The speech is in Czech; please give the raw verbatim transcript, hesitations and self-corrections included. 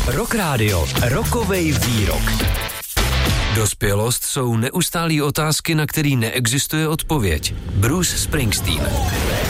Rock Radio, rokovej výrok. Dospělost jsou neustálý otázky, na který neexistuje odpověď. Bruce Springsteen.